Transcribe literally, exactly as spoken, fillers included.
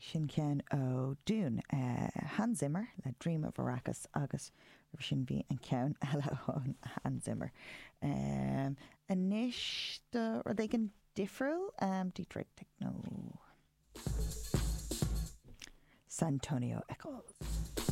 sin cean ó Dune uh, Hans Zimmer le Dream of Arrakis agus sin bhí an cean eile ón Hans Zimmer. Um, Anis do or they can differ um, Detroit Techno Santonio Eccles.